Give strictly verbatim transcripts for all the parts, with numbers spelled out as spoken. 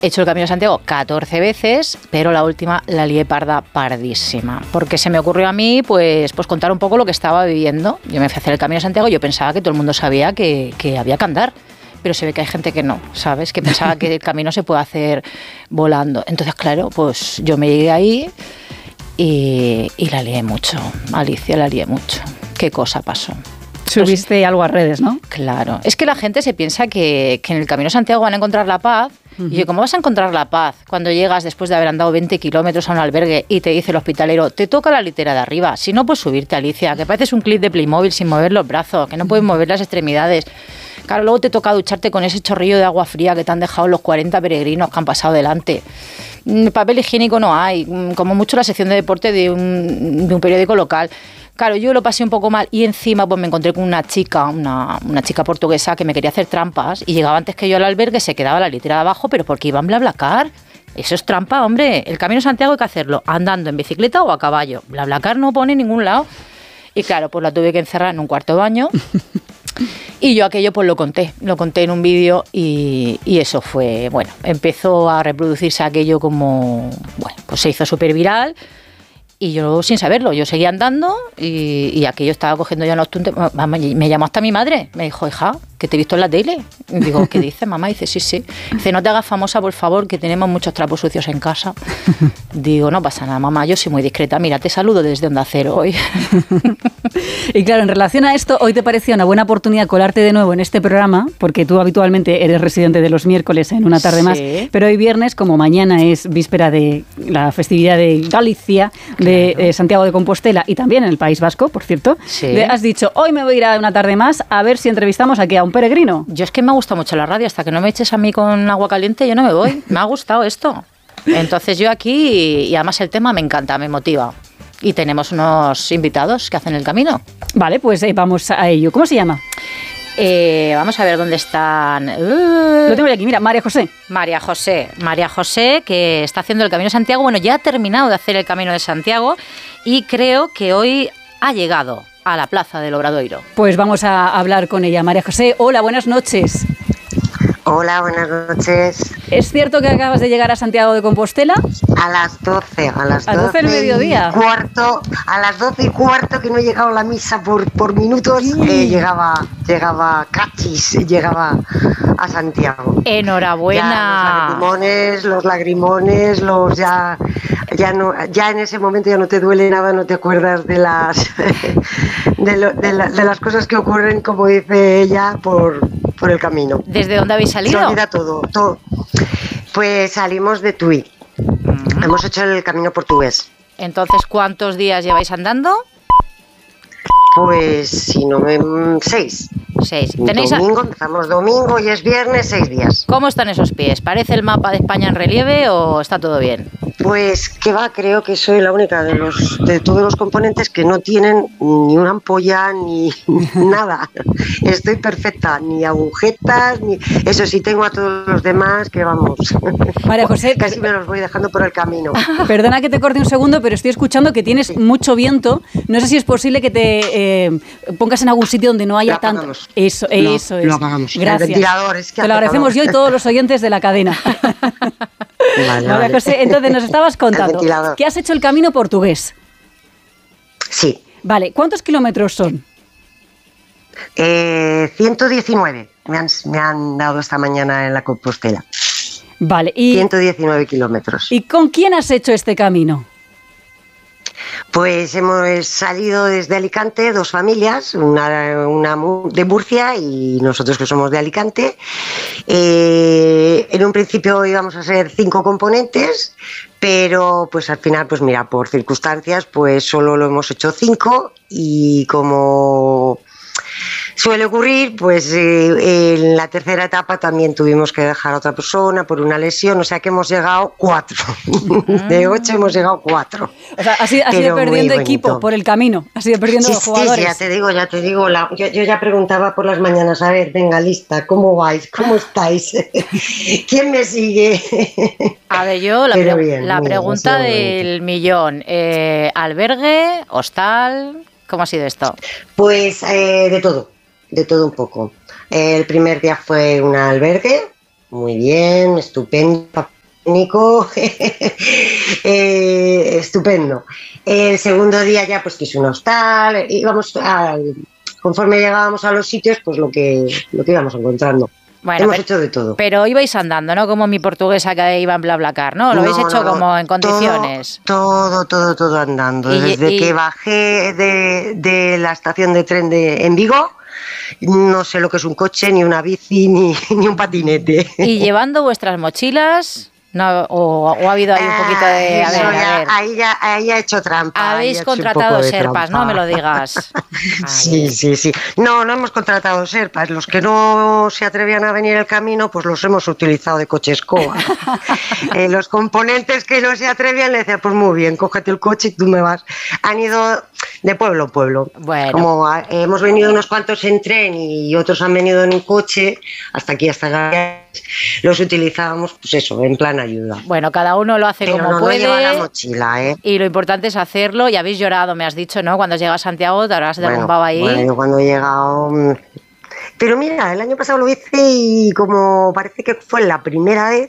He hecho el Camino de Santiago catorce veces, pero la última la lié parda pardísima, porque se me ocurrió a mí pues, pues contar un poco lo que estaba viviendo. Yo me fui a hacer el Camino de Santiago y yo pensaba que todo el mundo sabía que, que había que andar, pero se ve que hay gente que no, ¿sabes? Que pensaba que el camino se puede hacer volando. Entonces, claro, pues yo me llegué ahí y, y la lié mucho, Alicia, la lié mucho. ¿Qué cosa pasó? Subiste pues, algo a redes, ¿no? Claro. Es que la gente se piensa que, que en el Camino de Santiago van a encontrar la paz. Uh-huh. Y yo, ¿cómo vas a encontrar la paz cuando llegas después de haber andado veinte kilómetros a un albergue y te dice el hospitalero, te toca la litera de arriba? Si no, pues subirte, Alicia, que pareces un clip de Playmobil sin mover los brazos, que no puedes mover las extremidades. Claro, luego te toca ducharte con ese chorrillo de agua fría que te han dejado los cuarenta peregrinos que han pasado delante. Papel higiénico no hay, como mucho la sección de deporte de un, de un periódico local. Claro, yo lo pasé un poco mal y encima pues me encontré con una chica, una, una chica portuguesa que me quería hacer trampas y llegaba antes que yo al albergue, se quedaba la litera de abajo, pero porque iba en BlaBlaCar. Eso es trampa, hombre. El Camino de Santiago hay que hacerlo andando en bicicleta o a caballo. BlaBlaCar no pone en ningún lado. Y claro, pues la tuve que encerrar en un cuarto de baño. Y yo aquello pues lo conté, lo conté en un vídeo y, y eso fue, bueno, empezó a reproducirse aquello como, bueno, pues se hizo súper viral. Y yo sin saberlo, yo seguía andando y, y aquello estaba cogiendo ya unos tuntes. Me llamó hasta mi madre, me dijo, hija, que te he visto en la tele. Y digo, ¿qué dices, mamá? Y dice, sí, sí. Dice, no te hagas famosa, por favor, que tenemos muchos trapos sucios en casa. Digo, no pasa nada, mamá, yo soy muy discreta. Mira, te saludo desde Onda Cero hoy. Y claro, en relación a esto, hoy te parecía una buena oportunidad colarte de nuevo en este programa, porque tú habitualmente eres residente de los miércoles en Una Tarde sí. Más, pero hoy viernes, como mañana es víspera de la festividad de Galicia, de de eh, Santiago de Compostela y también en el País Vasco, por cierto, sí. le has dicho, hoy me voy a ir a Una Tarde Más a ver si entrevistamos aquí a un peregrino. Yo es que me ha gustado mucho la radio, hasta que no me eches a mí con agua caliente yo no me voy, me ha gustado esto. Entonces yo aquí, y además el tema me encanta, me motiva. Y tenemos unos invitados que hacen el camino. Vale, pues eh, vamos a ello. ¿Cómo se llama? Eh, vamos a ver dónde están. Uh, Lo tengo aquí, mira, María José. María José, María José, que está haciendo el Camino de Santiago. Bueno, ya ha terminado de hacer el Camino de Santiago y creo que hoy ha llegado a la Plaza del Obradoiro. Pues vamos a hablar con ella. María José, hola, buenas noches. Hola, buenas noches. ¿Es cierto que acabas de llegar a Santiago de Compostela? A las doce, a las ¿A doce del mediodía? Y cuarto, a las doce y cuarto, que no he llegado a la misa por, por minutos, sí. eh, llegaba, llegaba cachis, llegaba a Santiago. Enhorabuena. Ya los lagrimones, los lagrimones, los ya, ya no, ya en ese momento ya no te duele nada, no te acuerdas de las, de, lo, de, la, de las cosas que ocurren, como dice ella, por, por el camino. ¿Desde dónde habéis salido? Se olvida todo, todo. Pues salimos de Tui. Mm. Hemos hecho el camino portugués. Entonces, ¿cuántos días lleváis andando? Pues, si no me... Seis. Seis. ¿Tenéis domingo, a... empezamos domingo y es viernes, seis días. ¿Cómo están esos pies? ¿Parece el mapa de España en relieve o está todo bien? Pues que va, creo que soy la única de los de todos los componentes que no tienen ni una ampolla ni nada. Estoy perfecta, ni agujetas, ni eso sí, tengo a todos los demás que vamos. María José, casi me los voy dejando por el camino. Perdona que te corte un segundo, pero estoy escuchando que tienes sí. mucho viento. No sé si es posible que te eh, pongas en algún sitio donde no haya tanto. Eso, lo, eso es. Lo apagamos. Gracias. El ventilador, es que te lo agradecemos yo y todos los oyentes de la cadena. Vale, María vale. José, entonces nos estabas contando que has hecho el camino portugués. Sí. Vale, ¿cuántos kilómetros son? Eh, ciento diecinueve me han, me han dado esta mañana en la Compostela. Vale, y... ciento diecinueve kilómetros. ¿Y con quién has hecho este camino? Pues hemos salido desde Alicante, dos familias, una, una de Murcia y nosotros que somos de Alicante. Eh, en un principio íbamos a ser cinco componentes, pero pues al final, pues mira, por circunstancias, pues solo lo hemos hecho cinco y como suele ocurrir, pues eh, en la tercera etapa también tuvimos que dejar a otra persona por una lesión, o sea que hemos llegado cuatro. De ocho hemos llegado cuatro. O sea, has ido, has ido perdiendo equipo por el camino, has ido perdiendo sí, los jugadores. Sí, ya te digo, ya te digo, la, yo, yo ya preguntaba por las mañanas, a ver, venga, lista, ¿cómo vais? ¿Cómo estáis? ¿Quién me sigue? A ver, yo la, pre bien, la pregunta bien, del millón, eh, ¿albergue, hostal? ¿Cómo ha sido esto? Pues eh, de todo. De todo un poco. El primer día fue un albergue, muy bien, estupendo, Nico, eh, estupendo. El segundo día ya pues que es un hostal, íbamos a, conforme llegábamos a los sitios, pues lo que, lo que íbamos encontrando. Bueno, hemos pero, hecho de todo. Pero ibais andando, ¿no? Como mi portuguesa que iba en BlaBlaCar, ¿no? Lo habéis no, hecho no, como en condiciones. Todo, todo, todo, todo andando. Y, Desde y, que bajé de, de la estación de tren de en Vigo, no sé lo que es un coche, ni una bici, ni, ni un patinete. Y llevando vuestras mochilas... No, o, o ha habido ahí un poquito de... A ver, ya, a ver. Ahí ya, ahí ha hecho trampa. Habéis contratado serpas, trampa. No me lo digas. sí, sí, sí. No, no hemos contratado serpas. Los que no se atrevían a venir el camino, pues los hemos utilizado de coche escoba. eh, los componentes que no se atrevían le decían, pues muy bien, cógete el coche y tú me vas. Han ido de pueblo a pueblo. Bueno. Como eh, hemos venido unos cuantos en tren y otros han venido en un coche, hasta aquí, hasta Gales, los utilizábamos, pues eso, en plan ayuda. Bueno, cada uno lo hace Pero como no, puede. No lleva la mochila, ¿eh? Y lo importante es hacerlo. Y habéis llorado, me has dicho, ¿no? Cuando llegas a Santiago te habrás bueno, derrumbado ahí. Bueno, yo cuando he llegado... Pero mira, el año pasado lo hice y como parece que fue la primera vez,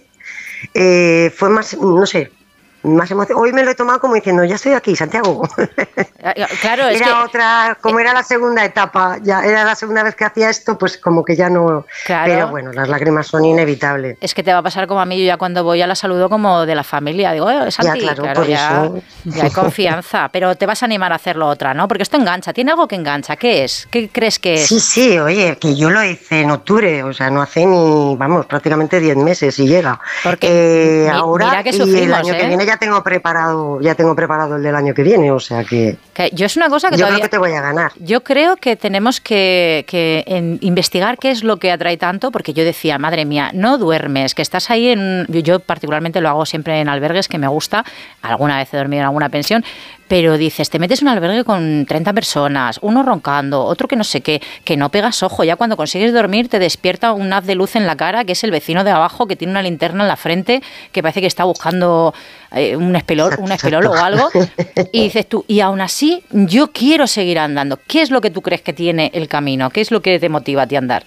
eh, fue más, no sé... Más emoción. Hoy me lo he tomado como diciendo, ya estoy aquí, Santiago. Claro, es era que... otra, como era la segunda etapa, ya era la segunda vez que hacía esto, pues como que ya no... Claro. Pero bueno, las lágrimas son inevitables. Es que te va a pasar como a mí, yo ya cuando voy ya la saludo como de la familia, digo, eh, Santi, ya, claro, claro, por ya, eso. ya hay confianza, pero te vas a animar a hacerlo otra, ¿no? Porque esto engancha, tiene algo que engancha, ¿qué es? ¿Qué crees que es? Sí, sí, oye, que yo lo hice en octubre, o sea, no hace ni, vamos, prácticamente diez meses y llega. Porque eh, mi, ahora mira que y sufrimos, el año ¿eh? que viene ya tengo preparado ya tengo preparado el del año que viene, o sea que... que yo es una cosa que yo todavía... creo que te voy a ganar. Yo creo que tenemos que, que en investigar qué es lo que atrae tanto, porque yo decía, madre mía, no duermes, que estás ahí en... Yo, yo particularmente lo hago siempre en albergues, que me gusta, alguna vez he dormido en alguna pensión, pero dices, te metes en un albergue con treinta personas, uno roncando, otro que no sé qué, que no pegas ojo, ya cuando consigues dormir te despierta un haz de luz en la cara, que es el vecino de abajo que tiene una linterna en la frente, que parece que está buscando eh, un espelol, un espelol o algo, y dices tú, y aún así yo quiero seguir andando. ¿Qué es lo que tú crees que tiene el camino? ¿Qué es lo que te motiva a ti a andar?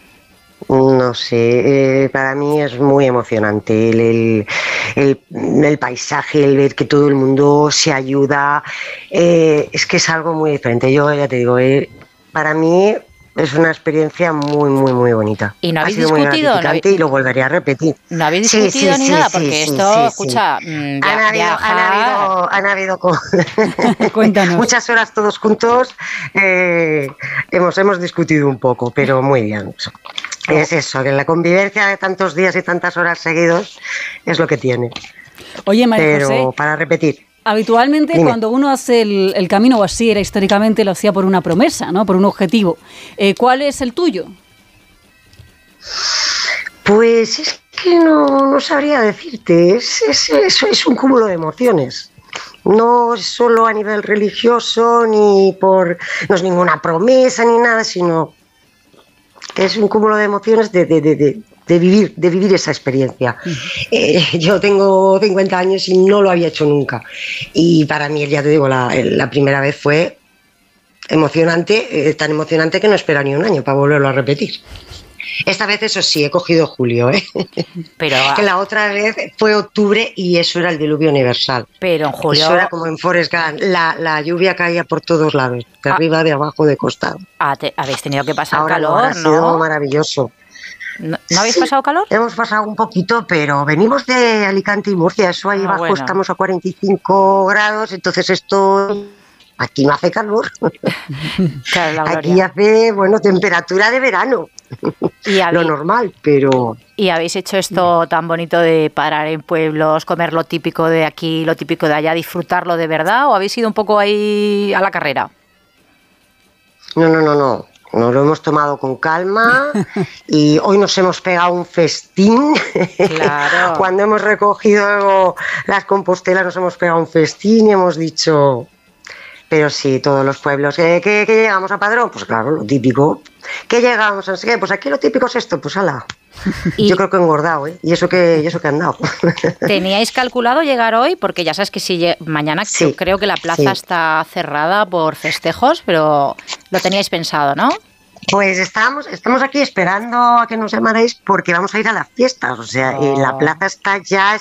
No sé, eh, para mí es muy emocionante el, el, el, el paisaje, el ver que todo el mundo se ayuda, eh, es que es algo muy diferente. Yo ya te digo, eh, para mí es una experiencia muy, muy, muy bonita. ¿Y no habéis ha sido discutido? Muy gratificante ¿No habéis... y lo volvería a repetir. ¿No habéis discutido sí, sí, ni sí, nada? sí, Porque sí, esto, sí, sí. escucha, mmm, han, habido, viajar... han habido, han habido con... Cuéntanos. muchas horas todos juntos, eh, hemos, hemos discutido un poco, pero muy bien. Es eso, que la convivencia de tantos días y tantas horas seguidos es lo que tiene. Oye, María Pero José, para repetir. habitualmente Dime. Cuando uno hace el, el camino, o así era históricamente, lo hacía por una promesa, ¿no? Por un objetivo. Eh, ¿Cuál es el tuyo? Pues es que no, no sabría decirte, es, es, es, es un cúmulo de emociones. No es solo a nivel religioso, ni por, no es ninguna promesa ni nada, sino que es un cúmulo de emociones de, de, de, de, de vivir, de vivir esa experiencia. Uh-huh. Eh, yo tengo cincuenta años y no lo había hecho nunca. Y para mí, ya te digo, la, la primera vez fue emocionante, eh, tan emocionante que no espero ni un año para volverlo a repetir. Esta vez, eso sí, he cogido julio, ¿eh? Pero, que la otra vez fue octubre y eso era el diluvio universal. Pero en julio... Eso era como en Forrest Gump, la, la lluvia caía por todos lados, de ah. arriba, de abajo, de costado. Ah, te, habéis tenido que pasar Ahora calor, no, ha sido ¿no? maravilloso. ¿No, ¿No habéis pasado calor? Hemos pasado un poquito, pero venimos de Alicante y Murcia, eso ahí ah, abajo bueno. Estamos a cuarenta y cinco grados, entonces esto... Aquí no hace calor. Claro, aquí hace, bueno, temperatura de verano. Y lo normal, pero... ¿Y habéis hecho esto tan bonito de parar en pueblos, comer lo típico de aquí, lo típico de allá, disfrutarlo de verdad? ¿O habéis ido un poco ahí a la carrera? No, no, no, no. Nos lo hemos tomado con calma y hoy nos hemos pegado un festín. Claro. Cuando hemos recogido las compostelas nos hemos pegado un festín y hemos dicho... Pero sí, todos los pueblos. ¿Qué, qué, qué llegamos a Padrón? Pues claro, lo típico. ¿Qué llegamos? No sé qué. Pues aquí lo típico es esto, pues ala. Y yo creo que he engordado, ¿eh? Y eso que, y eso que he andado. ¿Teníais calculado llegar hoy? Porque ya sabes que si mañana sí, yo creo que la plaza sí. está cerrada por festejos, pero lo teníais pensado, ¿no? Pues estamos, estamos aquí esperando a que nos llamarais porque vamos a ir a las fiestas. O sea, oh. eh, la plaza está ya